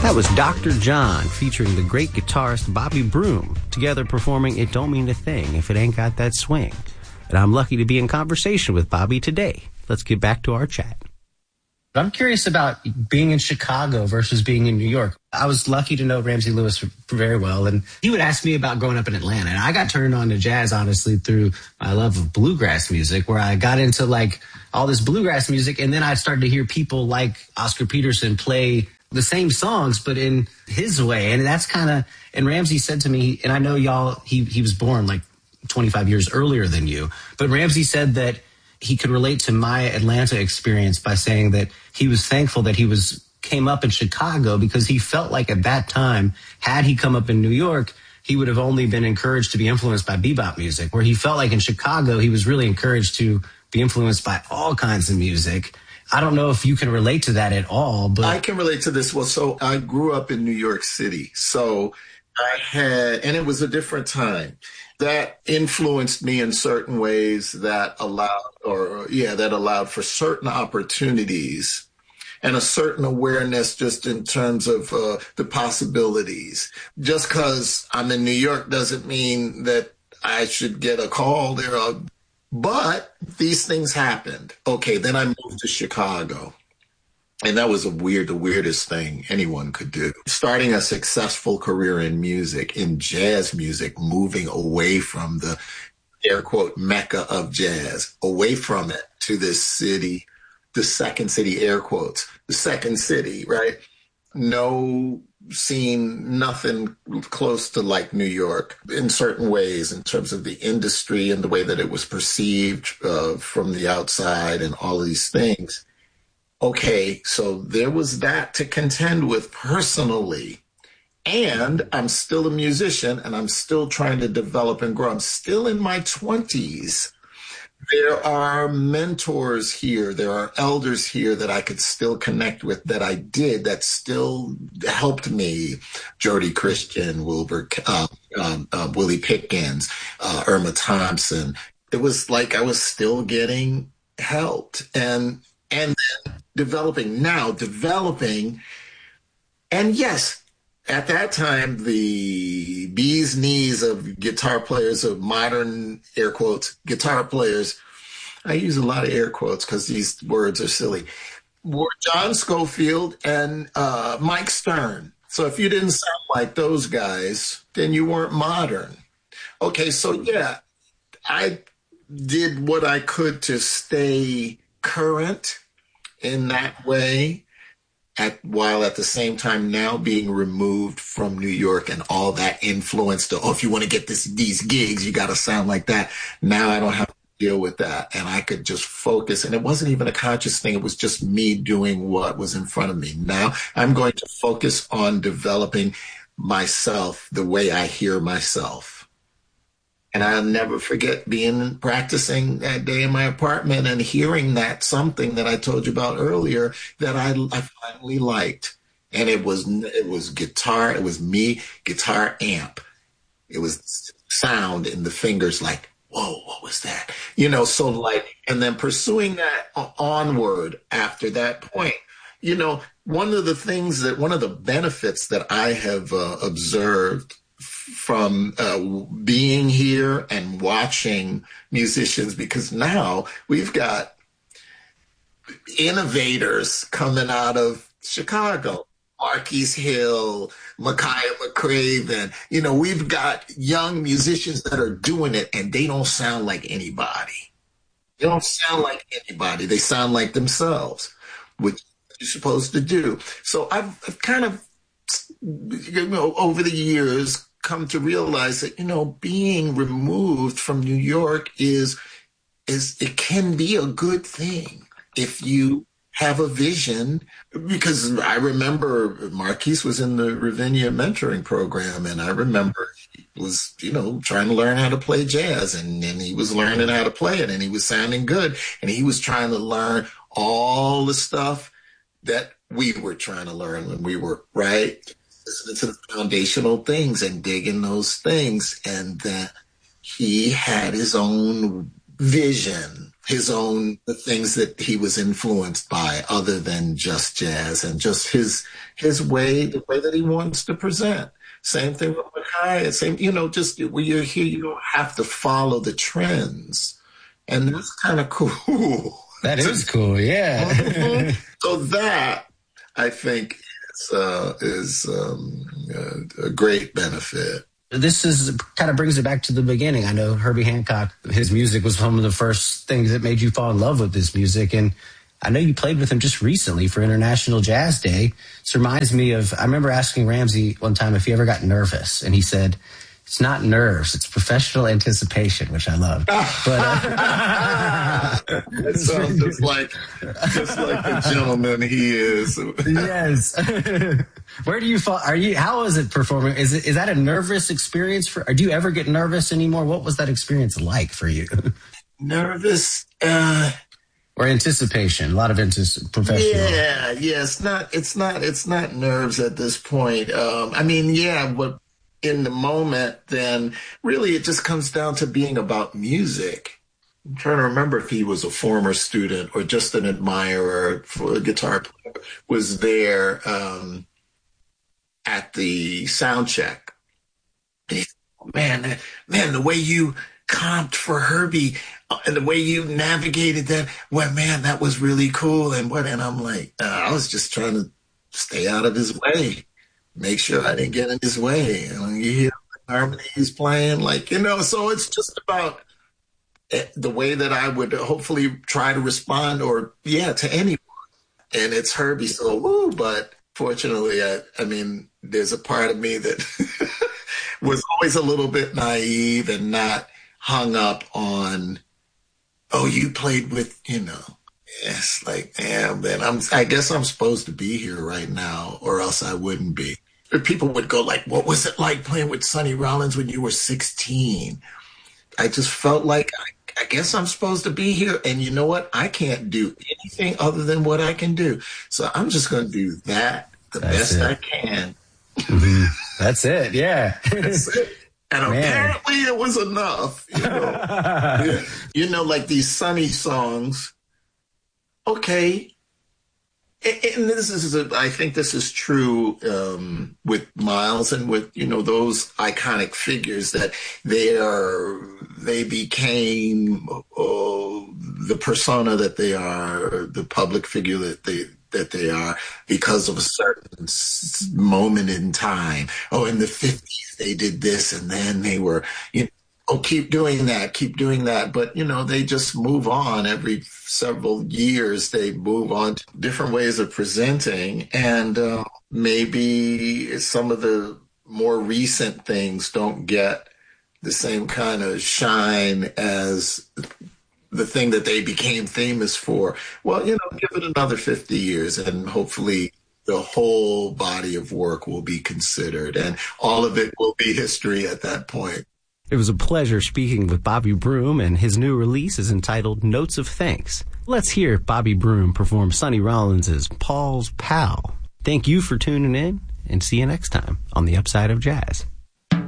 That was Dr. John featuring the great guitarist Bobby Broom, together performing It Don't Mean a Thing If It Ain't Got That Swing. And I'm lucky to be in conversation with Bobby today. Let's get back to our chat. I'm curious about being in Chicago versus being in New York. I was lucky to know Ramsey Lewis very well, and he would ask me about growing up in Atlanta. And I got turned on to jazz, honestly, through my love of bluegrass music, where I got into like all this bluegrass music, and then I started to hear people like Oscar Peterson play the same songs, but in his way. And that's kind of, and Ramsey said to me, and I know y'all, he was born like 25 years earlier than you, but Ramsey said that he could relate to my Atlanta experience by saying that he was thankful that he came up in Chicago, because he felt like at that time, had he come up in New York, he would have only been encouraged to be influenced by bebop music, where he felt like in Chicago, he was really encouraged to be influenced by all kinds of music. I don't know if you can relate to that at all, but I can relate to this. Well, so I grew up in New York City. So and it was a different time. That influenced me in certain ways that allowed for certain opportunities and a certain awareness just in terms of the possibilities. Just because I'm in New York doesn't mean that I should get a call there. But these things happened. Okay, then I moved to Chicago. And that was the weirdest thing anyone could do. Starting a successful career in music, in jazz music, moving away from the air quote Mecca of jazz, away from it to this city, the second city, air quotes, the second city, right? Seen nothing close to like New York in certain ways in terms of the industry and the way that it was perceived from the outside and all of these things. Okay, so there was that to contend with personally. And I'm still a musician and I'm still trying to develop and grow. I'm still in my 20s. There are mentors here. There are elders here that I could still connect with that still helped me. Jody Christian, Willie Pickens, Irma Thompson. It was like I was still getting helped and then developing. And yes, at that time, the bee's knees of guitar players, of modern air quotes, guitar players, I use a lot of air quotes because these words are silly, were John Scofield and Mike Stern. So if you didn't sound like those guys, then you weren't modern. Okay, so yeah, I did what I could to stay current in that way, while at the same time now being removed from New York and all that influence if you want to get these gigs, you got to sound like that. Now I don't have to deal with that. And I could just focus. And it wasn't even a conscious thing. It was just me doing what was in front of me. Now I'm going to focus on developing myself the way I hear myself. And I'll never forget practicing that day in my apartment and hearing that something that I told you about earlier that I finally liked. And it was guitar. It was me, guitar amp. It was sound in the fingers like, whoa, what was that? So like, and then pursuing that onward after that point. One of the benefits that I have observed from being here and watching musicians, because now we've got innovators coming out of Chicago, Marquise Hill, Micaiah McCraven. We've got young musicians that are doing it and they don't sound like anybody. They don't sound like anybody. They sound like themselves, which you're supposed to do. So I've kind of, over the years, come to realize that, being removed from New York is it can be a good thing if you have a vision. Because I remember Marquise was in the Ravinia mentoring program, and I remember he was, trying to learn how to play jazz, and he was learning how to play it, and he was sounding good, and he was trying to learn all the stuff that we were trying to learn when we were, right? Listening to the foundational things and digging those things. And that he had his own vision his own, the things that he was influenced by other than just jazz, and just his way, the way that he wants to present. Same thing with Mackay. Same, just when you're here, you don't have to follow the trends. And that's kind of cool. That is cool, yeah. So that, I think, is a great benefit. This is kind of brings it back to the beginning. I know Herbie Hancock, his music was one of the first things that made you fall in love with this music. And I know you played with him just recently for International Jazz Day. This reminds me of, I remember asking Ramsey one time if he ever got nervous. And he said, it's not nerves, it's professional anticipation, which I love. It sounds just like the gentleman he is. Yes. Where do you fall? How is it performing? Is that a nervous experience or do you ever get nervous anymore? What was that experience like for you? Nervous, or anticipation, a lot of professional. Yeah. It's not nerves at this point. What in the moment, then really it just comes down to being about music. I'm trying to remember if he was a former student or just an admirer for a guitar player, was there at the sound check. Man, the way you comped for Herbie and the way you navigated that, well, man, that was really cool. And I'm like, I was just trying to stay out of his way. Make sure I didn't get in his way. You hear the harmony he's playing, so it's just about the way that I would hopefully try to respond to anyone. And it's Herbie, so, but fortunately, there's a part of me that was always a little bit naive and not hung up on, you played with, it's like, man, I guess I'm supposed to be here right now or else I wouldn't be. People would go like, what was it like playing with Sonny Rollins when you were 16? I just felt like, I guess I'm supposed to be here. And you know what? I can't do anything other than what I can do. So I'm just going to do that the best I can. Mm-hmm. That's it. Yeah. That's it. And apparently it was enough. Like these Sonny songs. Okay. And I think this is true with Miles and with, those iconic figures that they became the persona that they are, the public figure that they are because of a certain moment in time. In the 50s, they did this and then they were, keep doing that. But, they just move on every several years. They move on to different ways of presenting. And maybe some of the more recent things don't get the same kind of shine as the thing that they became famous for. Well, give it another 50 years and hopefully the whole body of work will be considered and all of it will be history at that point. It was a pleasure speaking with Bobby Broom, and his new release is entitled Notes of Thanks. Let's hear Bobby Broom perform Sonny Rollins' Paul's Pal. Thank you for tuning in, and see you next time on The Upside of Jazz.